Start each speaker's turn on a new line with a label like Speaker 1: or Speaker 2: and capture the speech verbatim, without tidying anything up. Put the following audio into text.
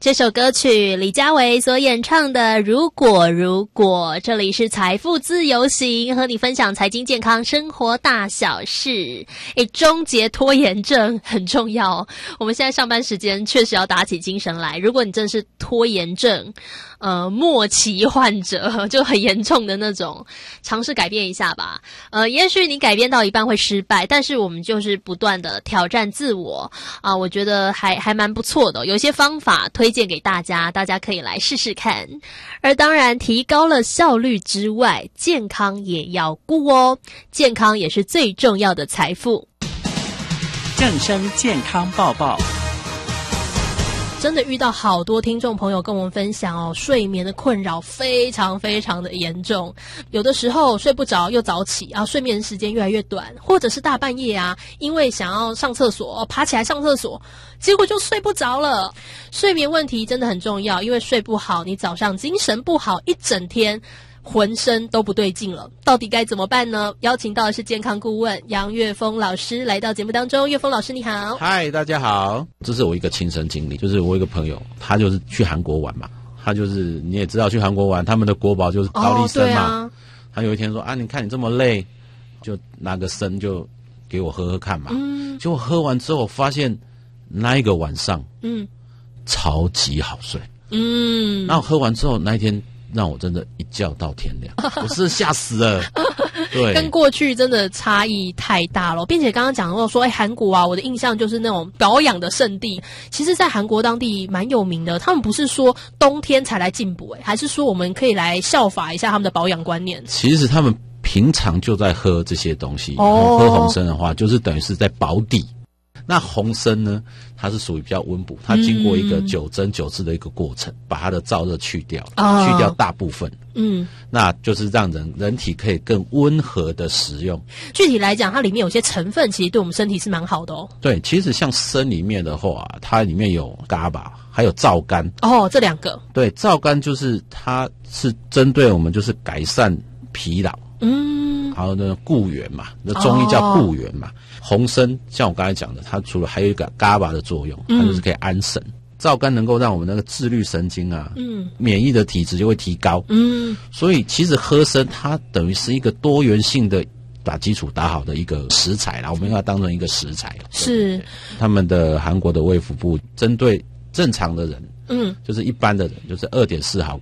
Speaker 1: 这首歌曲李佳薇所演唱的《如果如果》，这里是财富自由行，和你分享财经健康生活大小事。诶，终结拖延症很重要，我们现在上班时间确实要打起精神来。如果你真的是拖延症呃末期患者，就很严重的那种，尝试改变一下吧。呃也许你改变到一半会失败，但是我们就是不断的挑战自我啊、呃，我觉得还还蛮不错的。有些方法推荐给大家，大家可以来试试看。而当然提高了效率之外，健康也要顾哦，健康也是最重要的财富。
Speaker 2: 正声健康报报。
Speaker 1: 真的遇到好多听众朋友跟我们分享哦，睡眠的困扰非常非常的严重，有的时候睡不着又早起啊，睡眠时间越来越短，或者是大半夜啊，因为想要上厕所、哦、爬起来上厕所，结果就睡不着了。睡眠问题真的很重要，因为睡不好，你早上精神不好，一整天浑身都不对劲了，到底该怎么办呢？邀请到的是健康顾问杨岳峰老师来到节目当中。岳峰老师你好。
Speaker 3: 嗨，大家好。这是我一个亲身经历，就是我一个朋友，他就是去韩国玩嘛，他就是你也知道去韩国玩，他们的国宝就是高丽参嘛、哦啊、他有一天说啊，你看你这么累，就拿个参就给我喝喝看嘛。嗯，结果喝完之后发现那一个晚上嗯超级好睡。嗯，然后喝完之后那一天让我真的一觉到天亮，我是吓死了。对，
Speaker 1: 跟过去真的差异太大了，并且刚刚讲到说，哎，韩国啊，我的印象就是那种保养的圣地。其实，在韩国当地蛮有名的，他们不是说冬天才来进补，哎，还是说我们可以来效法一下他们的保养观念。
Speaker 3: 其实他们平常就在喝这些东西，然后喝红参的话，就是等于是在保底。那红参呢，它是属于比较温补，它经过一个九蒸九制的一个过程，把它的燥热去掉，哦、去掉大部分，嗯，那就是让人人体可以更温和的食用。
Speaker 1: 具体来讲，它里面有些成分其实对我们身体是蛮好的哦。
Speaker 3: 对，其实像参里面的话，它里面有伽马，还有皂苷。
Speaker 1: 哦，这两个。
Speaker 3: 对，皂苷就是它是针对我们就是改善疲劳。嗯，还有呢，固元嘛，那中医叫固元嘛。哦、红参像我刚才讲的，它除了还有一个伽马的作用，它就是可以安神。皂苷能够让我们那个自律神经啊，嗯，免疫的体质就会提高。嗯，所以其实喝参它等于是一个多元性的把基础打好的一个食材啦，我们要当成一个食材。是他们的韩国的卫福部针对正常的人。嗯，就是一般的人，就是 二点四 毫